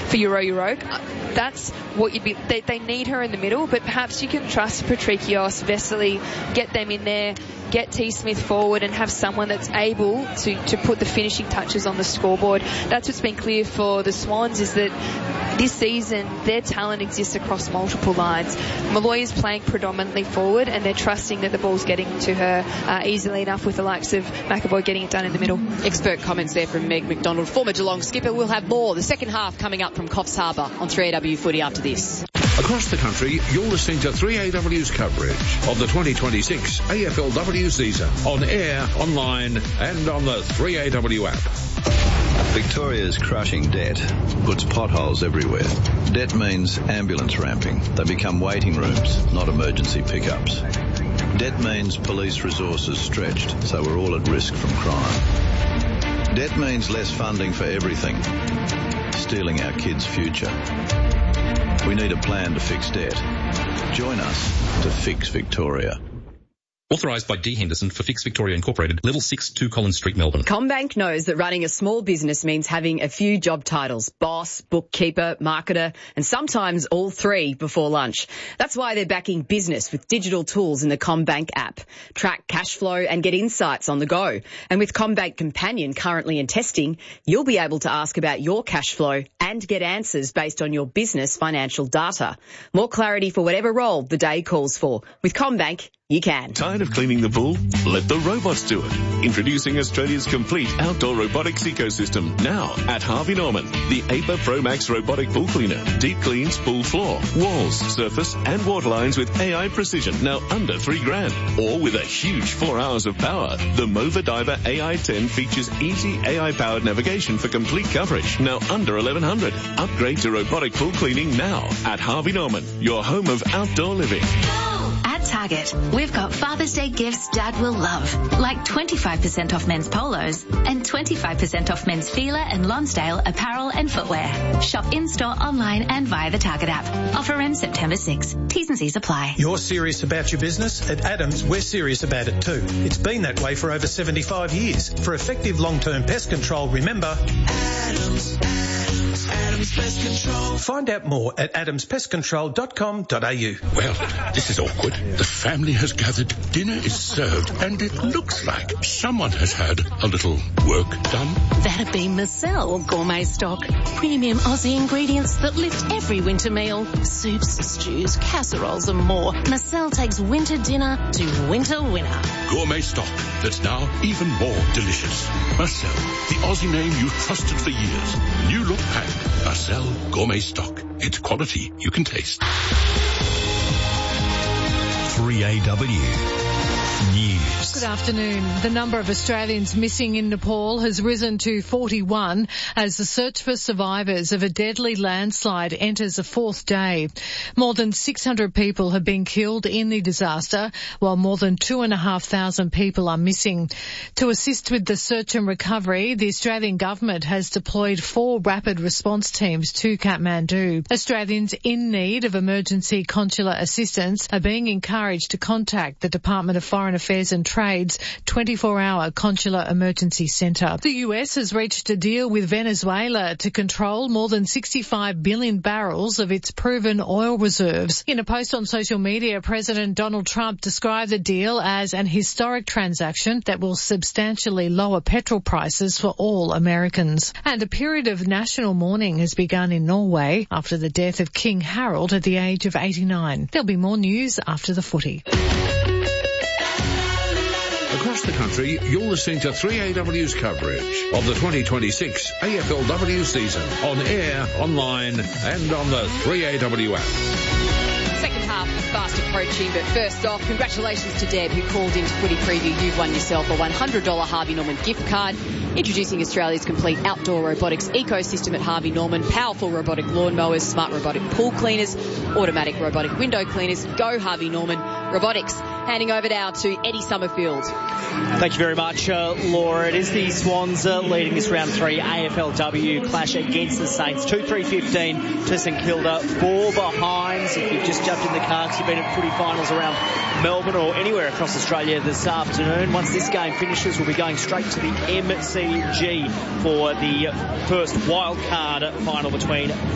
for Uroke. That's what you'd be... They need her in the middle, but perhaps you can trust Patrikios, Vesely, get them in there, get T. Smith forward and have someone that's able to put the finishing touches on the scoreboard. That's what's been clear for the Swans, is that this season their talent exists across multiple lines. Malloy is playing predominantly forward, and they're trusting that the ball's getting to her easily enough, with the likes of McAvoy getting it done in the middle. Expert comments there from Meg McDonald, former Geelong skipper. We'll have more. The second half coming up from Coffs Harbour on 3AW Footy after this. Across the country, you're listening to 3AW's coverage of the 2026 AFLW season, on air, online and on the 3AW app. Victoria's crushing debt puts potholes everywhere. Debt means ambulance ramping. They become waiting rooms, not emergency pickups. Debt means police resources stretched, so we're all at risk from crime. Debt means less funding for everything, stealing our kids' future. We need a plan to fix debt. Join us to fix Victoria. Authorised by D. Henderson for Fix Victoria Incorporated, Level 6, 2 Collins Street, Melbourne. CommBank knows that running a small business means having a few job titles: boss, bookkeeper, marketer, and sometimes all three before lunch. That's why they're backing business with digital tools in the CommBank app. Track cash flow and get insights on the go. And with CommBank Companion currently in testing, you'll be able to ask about your cash flow and get answers based on your business financial data. More clarity for whatever role the day calls for. With CommBank, you can. Tired of cleaning the pool? Let the robots do it. Introducing Australia's complete outdoor robotics ecosystem. Now at Harvey Norman. The APA Pro Max robotic pool cleaner. Deep cleans pool floor, walls, surface and water lines with AI precision. Now under $3,000. Or with a huge 4 hours of power. The Mova Diver AI-10 features easy AI-powered navigation for complete coverage. Now under $1,100. Upgrade to robotic pool cleaning now at Harvey Norman. Your home of outdoor living. At Target, we've got Father's Day gifts Dad will love, like 25% off men's polos and 25% off men's Fila and Lonsdale apparel and footwear. Shop in-store, online and via the Target app. Offer ends September 6. T's and C's apply. You're serious about your business? At Adams, we're serious about it too. It's been that way for over 75 years. For effective long-term pest control, remember... Adams Pest Control. Find out more at adamspestcontrol.com.au. Well, this is awkward. The family has gathered, dinner is served, and it looks like someone has had a little work done. That'd be Marcel Gourmet Stock. Premium Aussie ingredients that lift every winter meal. Soups, stews, casseroles and more. Marcel takes winter dinner to winter winner. Gourmet stock that's now even more delicious. Marcel, the Aussie name you trusted for years. New look pack. Marcel Gourmet Stock. It's quality you can taste. 3AW News. Good afternoon. The number of Australians missing in Nepal has risen to 41 as the search for survivors of a deadly landslide enters a fourth day. More than 600 people have been killed in the disaster, while more than 2,500 people are missing. To assist with the search and recovery, the Australian government has deployed 4 rapid response teams to Kathmandu. Australians in need of emergency consular assistance are being encouraged to contact the Department of Foreign Affairs and Trade's 24-hour consular emergency centre. The US has reached a deal with Venezuela to control more than 65 billion barrels of its proven oil reserves. In a post on social media, President Donald Trump described the deal as an historic transaction that will substantially lower petrol prices for all Americans. And a period of national mourning has begun in Norway after the death of King Harold at the age of 89. There'll be more news after the footy. Across the country, you're listening to 3AW's coverage of the 2026 AFLW season, on air, online and on the 3AW app. Second half fast approaching, but first off, congratulations to Deb, who called into Footy Preview. You've won yourself a $100 Harvey Norman gift card. Introducing Australia's complete outdoor robotics ecosystem at Harvey Norman. Powerful robotic lawnmowers, smart robotic pool cleaners, automatic robotic window cleaners. Go Harvey Norman Robotics. Handing over now to Eddie Summerfield. Thank you very much, Laura. It is the Swans leading this round 3 AFLW clash against the Saints. 2-3-15 to St Kilda. 4 behinds. If you've just jumped in the car because you've been at footy finals around Melbourne or anywhere across Australia this afternoon, once this game finishes, we'll be going straight to the MCG for the first wild card final between